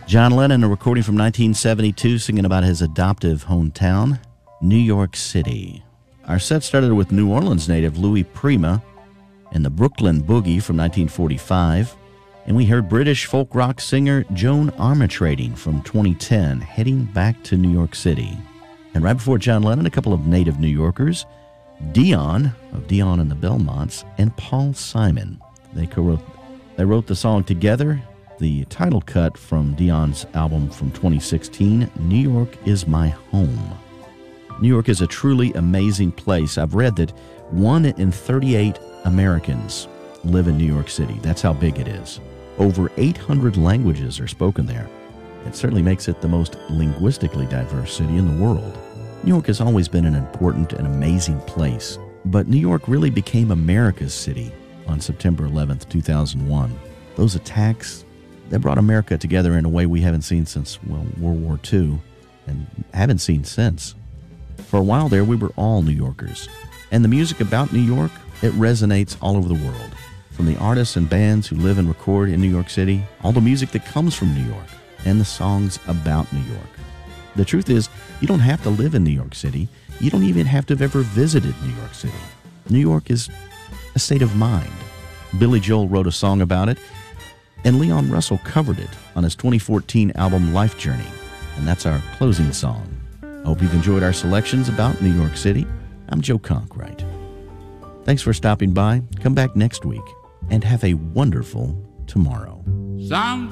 John Lennon, a recording from 1972, singing about his adoptive hometown, New York City. Our set started with New Orleans native Louis Prima and the Brooklyn Boogie from 1945, and we heard British folk rock singer Joan Armatrading from 2010, Heading Back to New York City. And right before John Lennon, a couple of native New Yorkers, Dion of Dion and the Belmonts, and Paul Simon. They wrote the song together, the title cut from Dion's album from 2016, New York is My Home. New York is a truly amazing place. I've read that 1 in 38 Americans live in New York City. That's how big it is. Over 800 languages are spoken there. It certainly makes it the most linguistically diverse city in the world. New York has always been an important and amazing place, but New York really became America's city on September 11th, 2001. Those attacks, they brought America together in a way we haven't seen since, World War II, and haven't seen since. For a while there, we were all New Yorkers. And the music about New York, it resonates all over the world. From the artists and bands who live and record in New York City, all the music that comes from New York, and the songs about New York. The truth is, you don't have to live in New York City. You don't even have to have ever visited New York City. New York is a state of mind. Billy Joel wrote a song about it, and Leon Russell covered it on his 2014 album Life Journey. And that's our closing song. I hope you've enjoyed our selections about New York City. I'm Joe Conkright. Thanks for stopping by. Come back next week and have a wonderful tomorrow.